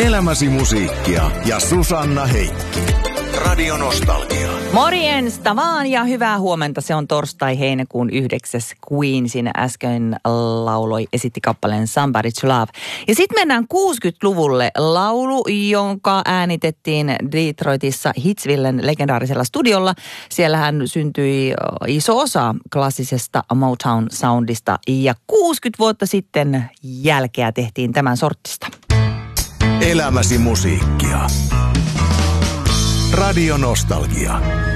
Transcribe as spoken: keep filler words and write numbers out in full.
Elämäsi musiikkia ja Susanna Heikki. Radio Nostalgia. Morjensta vaan ja hyvää huomenta. Se on torstai heinäkuun yhdeksäs. Queen siinä äsken lauloi, esitti kappaleen Somebody to Love. Ja sitten mennään kuusikymmentäluvulle, laulu, jonka äänitettiin Detroitissa Hitsvillen legendaarisella studiolla. Siellähän syntyi iso osa klassisesta Motown soundista ja kuusikymmentä vuotta sitten jälkeä tehtiin tämän sortista. Elämäsi musiikkia. Radio Nostalgia.